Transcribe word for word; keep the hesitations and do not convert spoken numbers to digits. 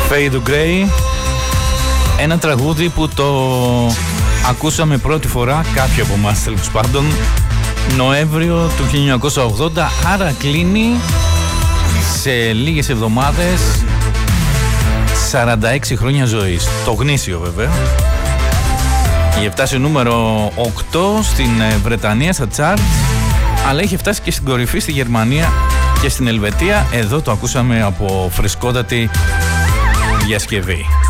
Fade to Grey, ένα τραγούδι που το ακούσαμε πρώτη φορά, κάποιοι από εμάς τέλος πάντων, Νοέμβριο του χίλια εννιακόσια ογδόντα, άρα κλείνει σε λίγες εβδομάδες σαράντα έξι χρόνια ζωής. Το γνήσιο βέβαια. Είχε φτάσει νούμερο οκτώ στην Βρετανία στα charts, αλλά είχε φτάσει και στην κορυφή στη Γερμανία και στην Ελβετία. Εδώ το ακούσαμε από φρεσκότατη διασκευή.